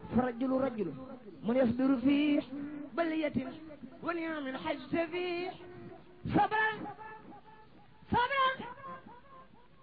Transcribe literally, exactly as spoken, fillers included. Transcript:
فرجل رجل من يصبر فيه بلية ونعم حج فيه صبرا